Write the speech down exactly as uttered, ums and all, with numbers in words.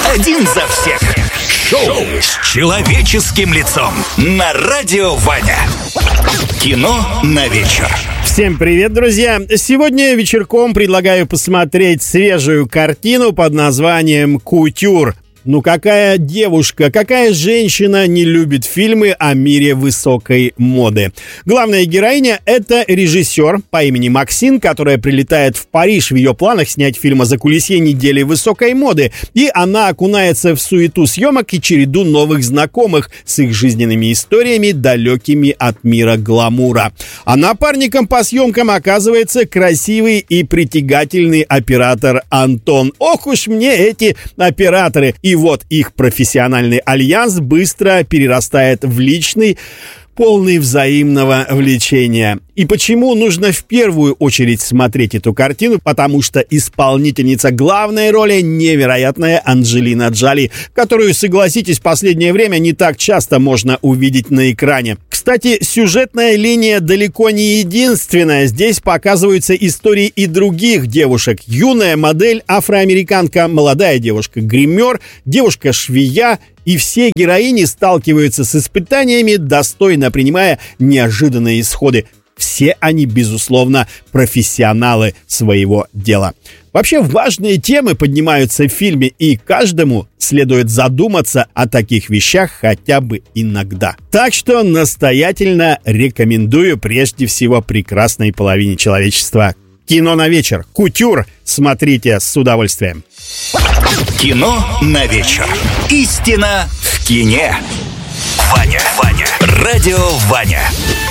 Один за всех. Шоу с человеческим лицом на радио Ваня. Кино на вечер. Всем привет, друзья! Сегодня вечерком предлагаю посмотреть свежую картину под названием «Кутюр». Ну какая девушка, какая женщина не любит фильмы о мире высокой моды? Главная героиня — это режиссер по имени Максин, которая прилетает в Париж. В ее планах снять фильм о закулисье недели высокой моды. И она окунается в суету съемок и череду новых знакомых с их жизненными историями, далекими от мира гламура. А напарником по съемкам оказывается красивый и притягательный оператор Антон. Ох уж мне эти операторы! И вот их профессиональный альянс быстро перерастает в личный, полный взаимного влечения. И почему нужно в первую очередь смотреть эту картину? Потому что исполнительница главной роли — невероятная Анджелина Джоли, которую, согласитесь, в последнее время не так часто можно увидеть на экране. Кстати, сюжетная линия далеко не единственная. Здесь показываются истории и других девушек. Юная модель, афроамериканка, молодая девушка-гример, девушка-швея. И все героини сталкиваются с испытаниями, достойно принимая неожиданные исходы. Все они, безусловно, профессионалы своего дела. Вообще важные темы поднимаются в фильме, и каждому следует задуматься о таких вещах хотя бы иногда. Так что настоятельно рекомендую прежде всего прекрасной половине человечества. Кино на вечер. «Кутюр». Смотрите с удовольствием. Кино на вечер. Истина в кине. Ваня, Ваня. Радио Ваня.